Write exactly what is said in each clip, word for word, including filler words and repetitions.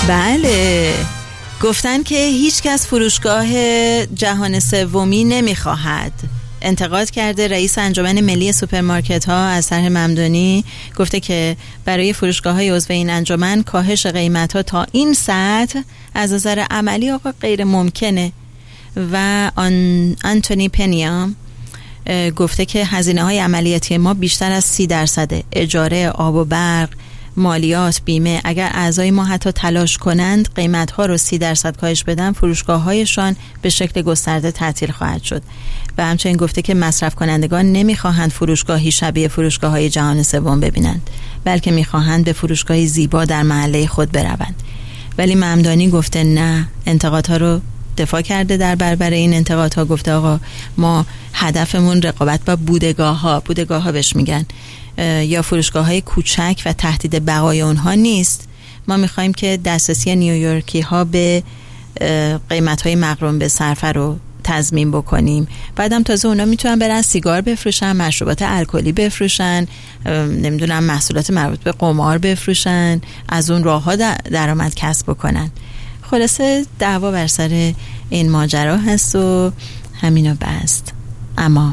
بله، گفتن که هیچ کس فروشگاه جهان سومی نمیخواهد. انتقاد کرده رئیس انجمن ملی سوپرمارکت ها از طرح ممدانی، گفته که برای فروشگاه های عضو این انجمن کاهش قیمت ها تا این سطح از نظر عملی آقا غیر ممکنه. و آن آنتونی پنیا گفته که هزینه های عملیاتی ما بیشتر از سی درصده، اجاره، آب و برق، مالیات، بیمه. اگر اعضای ما حتی تلاش کنند قیمت ها رو سی درصد کاهش بدن، فروشگاه هایشان به شکل گسترده تعطیل خواهد شد. و همچنین گفته که مصرف کنندگان نمیخواهند فروشگاهی شبیه فروشگاه های جهان سوم ببینند، بلکه میخواهند به فروشگاهی زیبا در محله خود بروند. ولی ممدانی گفته نه، انتقادها رو دفاع کرده. در برابر این انتقادها گفته آقا ما هدفمون رقابت با بودگاه ها بودگاه ها بهش میگن یا فروشگاه های کوچک و تهدید بقای اونها نیست. ما میخوایم که دسترسی نیویورکی ها به قیمت های مقرون به صرفه رو تضمین بکنیم. بعدم تازه اونا میتونن برن سیگار بفروشن، مشروبات الکلی بفروشن، نمیدونم محصولات مربوط به قمار بفروشن، از اون راه ها درآمد کسب بکنن. خلاصه دعوا بر سر این ماجرا هست و همینو بست. اما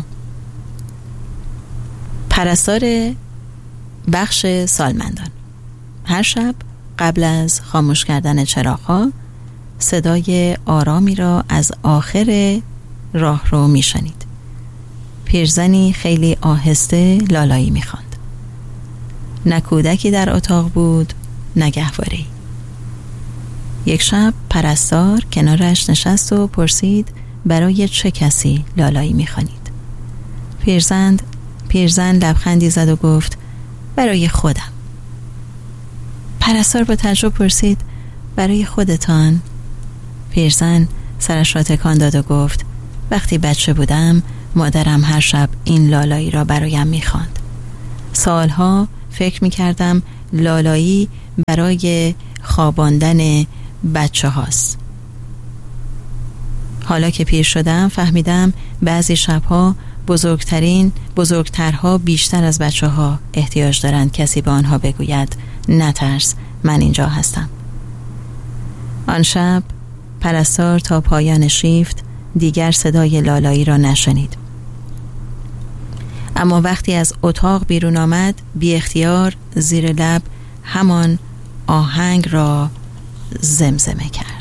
پرستار بخش سالمندان هر شب قبل از خاموش کردن چراغ‌ها صدای آرامی را از آخر راه رو میشنید. پیرزنی خیلی آهسته لالایی میخواند. نه کودکی در اتاق بود نه گهواره‌ای. یک شب پرستار کنارش نشست و پرسید برای چه کسی لالایی میخوانید؟ پیرزن پیرزن لبخندی زد و گفت برای خودم. پرستار با تعجب پرسید برای خودتان؟ پیرزن سرش را تکان داد و گفت وقتی بچه بودم مادرم هر شب این لالایی را برایم میخواند. سالها فکر میکردم لالایی برای خواباندن بچه هاست. حالا که پیر شدم فهمیدم بعضی شبها بزرگترین بزرگترها بیشتر از بچه ها احتیاج دارند کسی به آنها بگوید نترس، من اینجا هستم. آن شب پرستار تا پایان شیفت دیگر صدای لالایی را نشنید. اما وقتی از اتاق بیرون آمد بی اختیار زیر لب همان آهنگ را زمزمه کرد.